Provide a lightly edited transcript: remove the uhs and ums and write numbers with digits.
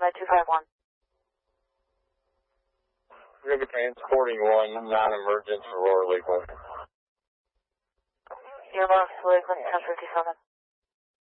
by 251. We're going to be transporting one non-emergent Aurora Lakeland. Airbox Lakeland 1057.